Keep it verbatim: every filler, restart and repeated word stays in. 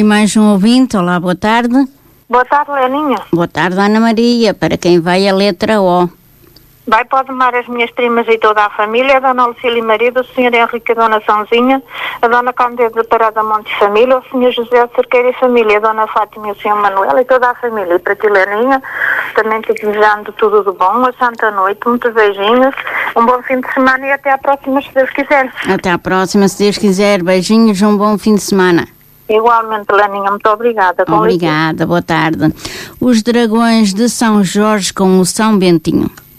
E mais um ouvinte. Olá, boa tarde. Boa tarde, Leninha. Boa tarde, Ana Maria. Para quem vai a letra O. Vai para domar as minhas primas e toda a família, a Dona Lucília Marido, o senhor Henrique e a Dona Sãozinha, a Dona Cândida Parada Monte Família, o senhor José de Cerqueira e família, a Dona Fátima e o senhor Manuel e toda a família. E para ti, Leninha, também te desejando tudo de bom, uma santa noite, muitos beijinhos, um bom fim de semana e até à próxima, se Deus quiser. Até à próxima, se Deus quiser. Beijinhos, um bom fim de semana. Igualmente, Leninha, muito obrigada. Obrigada, boa tarde. Os Dragões de São Jorge com o São Bentinho.